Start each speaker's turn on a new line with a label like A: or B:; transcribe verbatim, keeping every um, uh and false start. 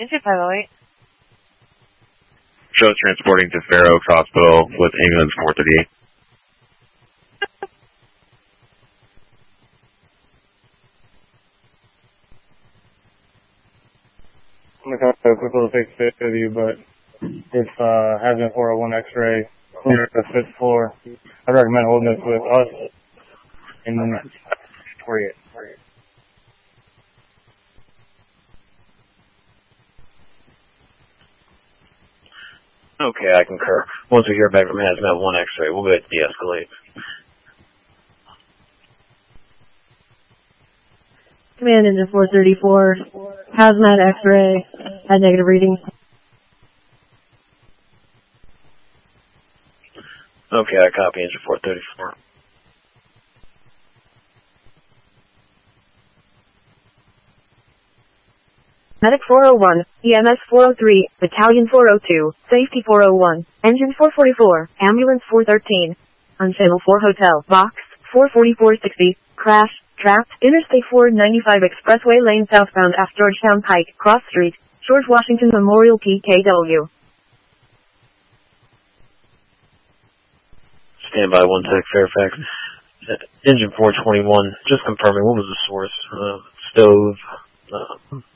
A: Engine five oh eight.
B: Show transporting to Fair Oaks Hospital with ambulance four thirty-eight.
C: I'm going to have a quick little fix fit with you, but if uh, having a four oh one X-ray clear the fifth floor, I'd recommend holding this with us and then forty-eight.
D: Okay, I concur. Once we hear back from Hazmat one X-ray, we'll go ahead and de-escalate.
E: Command Engine four thirty-four, Hazmat X-ray, had negative readings.
D: Okay, I copy Engine four thirty-four.
E: Medic four oh one, E M S four oh three, Battalion four oh two, Safety four oh one, Engine four forty-four, Ambulance four thirteen, Unstable four Hotel, Box four forty-four sixty, Crash, Trapped, Interstate four ninety-five Expressway Lane southbound off Georgetown Pike, Cross Street, George Washington Memorial P K W.
D: Standby one sec, Fairfax. Engine four twenty-one, just confirming, what was the source? Uh, stove, uh,